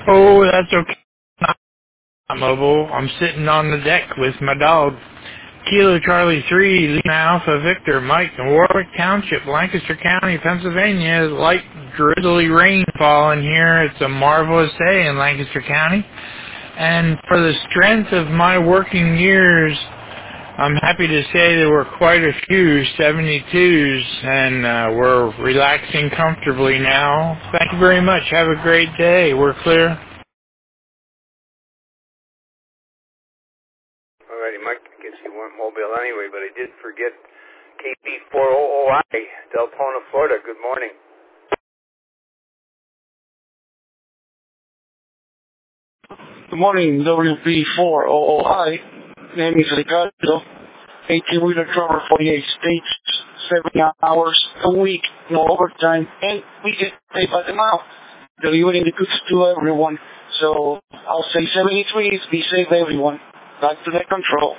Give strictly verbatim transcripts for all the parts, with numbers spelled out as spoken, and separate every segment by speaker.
Speaker 1: Oh, that's okay. I'm mobile. I'm sitting on the deck with my dog. Kilo Charlie three, Lima Alpha Victor, Mike in Warwick Township, Lancaster County, Pennsylvania. Light drizzly rainfall in here. It's a marvelous day in Lancaster County. And for the strength of my working years, I'm happy to say there were quite a few seventy-twos, and uh, we're relaxing comfortably now. Thank you very much. Have a great day. We're clear.
Speaker 2: Alrighty, Mike, I guess you weren't mobile anyway, but I did forget K B four hundred I, Deltona, Florida. Good morning.
Speaker 3: Good morning, W P four hundred I. Name is Ricardo. eighteen-wheeler driver, forty-eight states, seventy hours a week, no overtime, and we get paid by the mile. Delivering the goods to everyone. So I'll say seventy-threes, be safe everyone. Back to the control.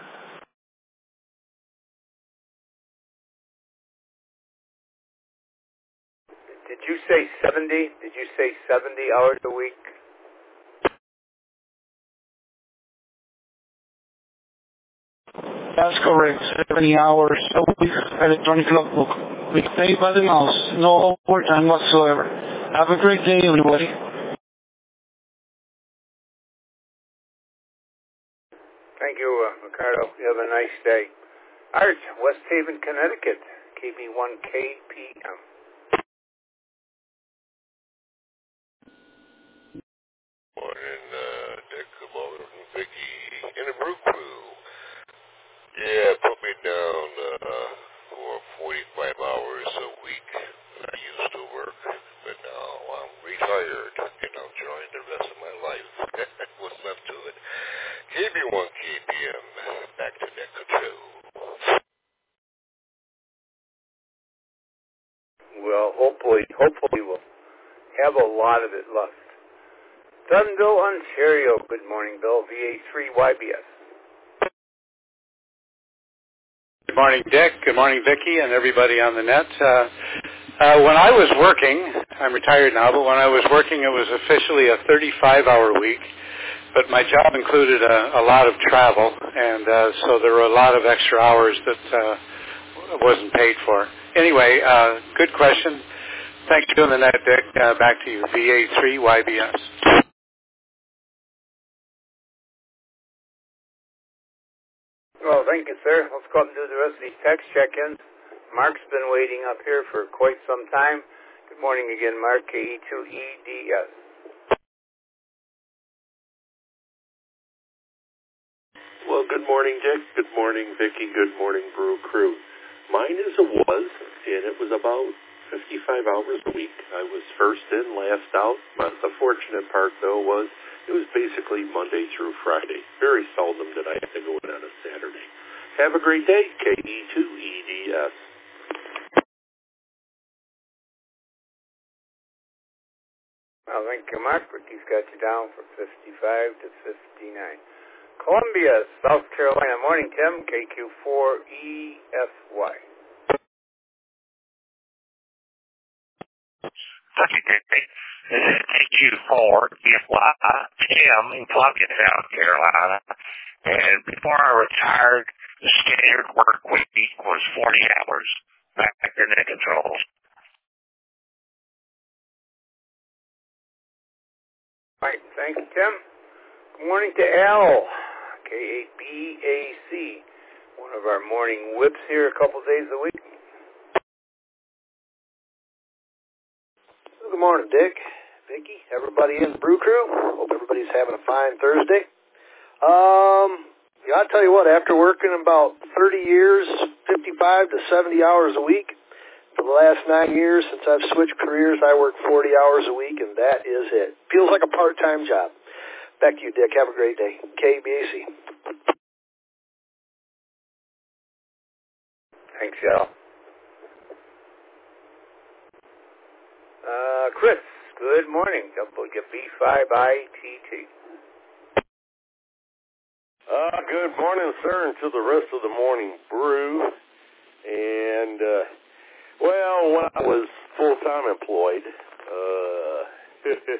Speaker 2: Did you say seventy? Did you say seventy hours a week?
Speaker 3: That's correct. seventy hours a week, electronic logbook. We pay by the mouse. No overtime whatsoever. Have a great day, everybody.
Speaker 2: Thank you, uh, Ricardo. You have a nice day. Art, West Haven, Connecticut, K B one K P M.
Speaker 4: Morning, uh, Dick. Good morning, Vicky. In the Brew Crew. Yeah, put me down uh, for forty-five hours a week. I used to work, but now I'm retired, and I'm enjoying the rest of my life. What's left to it? K B one K P M, back to that control.
Speaker 2: Well, hopefully, hopefully we'll have a lot of it left. Dunnville, Ontario. Good morning, Bill. V A three Y B S.
Speaker 5: Good morning, Dick. Good morning, Vicki, and everybody on the net. Uh, uh, when I was working, I'm retired now, but when I was working, it was officially a thirty-five hour week. But my job included a, a lot of travel, and uh, so there were a lot of extra hours that uh, wasn't paid for. Anyway, uh, good question. Thanks for doing the net, Dick. Uh, back to you, V A three Y B S.
Speaker 2: Well, thank you, sir. Let's go up and do the rest of these text check-ins. Mark's been waiting up here for quite some time. Good morning again, Mark, K E two E D S.
Speaker 6: Well, good morning, Dick. Good morning, Vicki. Good morning, Brew Crew. Mine is a was, and it was about fifty-five hours a week. I was first in, last out. But the fortunate part, though, was it was basically Monday through Friday. Very seldom did I have to go in on a Saturday. Have a great day, K E two E D S.
Speaker 2: Well, thank you, Mark. Ricky's got you down for fifty-five to fifty-nine. Columbia, South Carolina. Morning, Tim. K Q four E F Y.
Speaker 7: Thank you, Dick. This is K Q four E F Y, Tim in Columbia, South Carolina. And before I retired, the standard work week was forty hours. Back in the controls.
Speaker 2: All right, thanks, Tim. Good morning to Al, K eight B A C, one of our morning whips here a couple days a week.
Speaker 8: Good morning, Dick, Vicki, everybody in the Brew Crew. Hope everybody's having a fine Thursday. Um, yeah, I'll tell you what, after working about thirty years, fifty-five to seventy hours a week, for the last nine years since I've switched careers, I work forty hours a week, and that is it. Feels like a part-time job. Back to you, Dick. Have a great day. K B A C.
Speaker 2: Thanks, Al. Uh, Chris, good morning. W B five I T T.
Speaker 6: Uh, good morning, sir, and to the rest of the morning brew. And, uh, well, when I was full-time employed, uh,